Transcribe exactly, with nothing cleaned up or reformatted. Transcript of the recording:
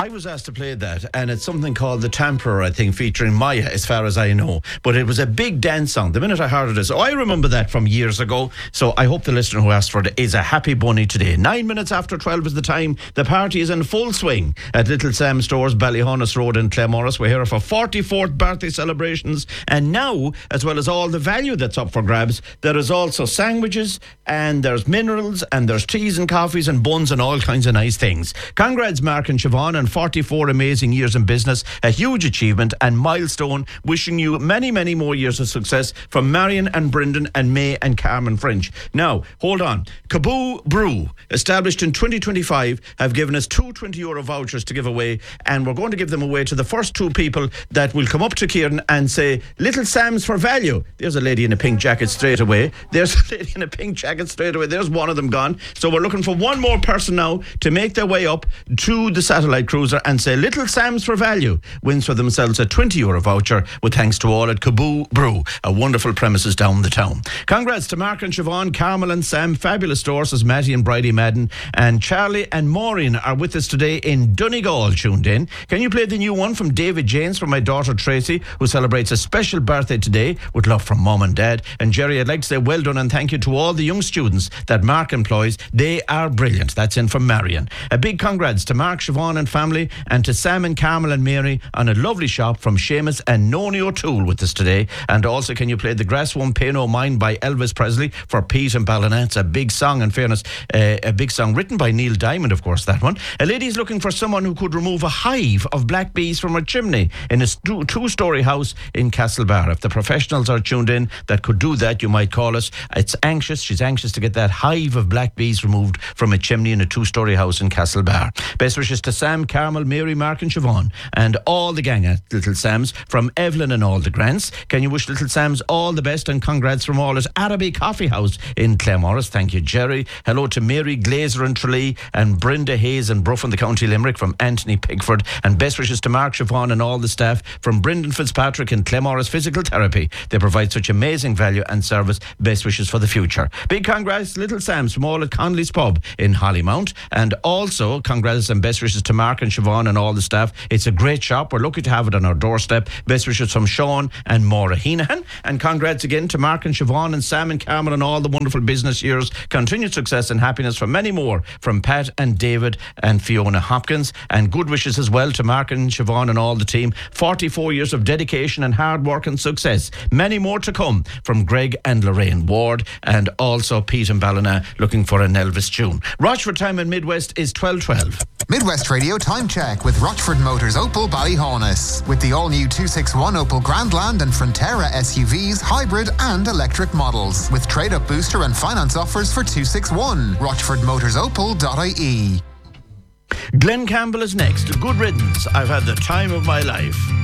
I was asked to play that, and it's something called The Tamperer, I think, featuring Maya, as far as I know. But it was a big dance song. The minute I heard it, so I remember that from years ago. So I hope the listener who asked for it is a happy bunny today. Nine minutes after twelve is the time. The party is in full swing at Little Sam Stores, Ballyhonus Road in Claremorris. We're here for forty-fourth birthday celebrations. And now, as well as all the value that's up for grabs, there is also sandwiches, and there's minerals, and there's teas and coffees and buns and all kinds of nice things. Congrats, Mark and Siobhan, and forty-four amazing years in business, a huge achievement and milestone. Wishing you many, many more years of success from Marion and Brendan and May and Carmen French. Now, hold on. Kaboo Brew, established in twenty twenty-five, have given us two twenty euro vouchers to give away, and we're going to give them away to the first two people that will come up to Kieran and say, Little Sam's for value. There's a lady in a pink jacket straight away. There's a lady in a pink jacket straight away. There's one of them gone. So we're looking for one more person now to make their way up to the satellite cruiser and say Little Sam's for value wins for themselves a twenty euro voucher with thanks to all at Kaboo Brew, a wonderful premises down the town. Congrats to Mark and Siobhan, Carmel and Sam, fabulous stores as Matty and Bridie Madden, and Charlie and Maureen are with us today in Donegal, tuned in. Can you play the new one from David James for my daughter Tracy, who celebrates a special birthday today with love from mum and dad? And Jerry, I'd like to say well done and thank you to all the young students that Mark employs. They are brilliant. That's in from Marion. A big congrats to Mark, Siobhan and family, and to Sam and Carmel and Mary on a lovely shop from Seamus and Noni O'Toole with us today. And also, can you play The Grass Won't Pay No Mind by Elvis Presley for Pete and Ballina? It's a big song, in fairness, uh, a big song written by Neil Diamond, of course, that one. A lady's looking for someone who could remove a hive of black bees from her chimney in a stu- two-storey house in Castlebar. If the professionals are tuned in that could do that, you might call us. It's anxious, she's anxious to get that hive of black bees removed from a chimney in a two-storey house in Castlebar. Best wishes to Sam, Carmel, Mary, Mark and Siobhan and all the gang at Little Sam's, from Evelyn and all the Grants. Can you wish Little Sam's all the best and congrats from all at Araby Coffee House in Claremorris? Thank you, Jerry. Hello to Mary Glazer and Tralee and Brenda Hayes and Bruff in the County Limerick from Anthony Pickford, and best wishes to Mark, Siobhan and all the staff from Brendan Fitzpatrick and Claremorris Physical Therapy. They provide such amazing value and service. Best wishes for the future. Big congrats Little Sam's from all at Conley's Pub in Hollymount, and also congrats and best wishes to Mark and Siobhan and all the staff. It's a great shop. We're lucky to have it on our doorstep. Best wishes from Sean and Maura Heenahan, and congrats again to Mark and Siobhan and Sam and Carmel and all the wonderful business years. Continued success and happiness for many more from Pat and David and Fiona Hopkins, and good wishes as well to Mark and Siobhan and all the team. forty-four years of dedication and hard work and success. Many more to come from Greg and Lorraine Ward, and also Pete and Ballina looking for an Elvis tune. Rochford time in Midwest is twelve twelve. Midwest Radio time check with Rochford Motors Opel Ballyhonus. With the all-new two sixty-one Opel Grandland and Frontera S U Vs, hybrid and electric models. With trade-up booster and finance offers for two sixty-one. rochford motors opel dot I E. Glenn Campbell is next. Good riddance. I've had the time of my life.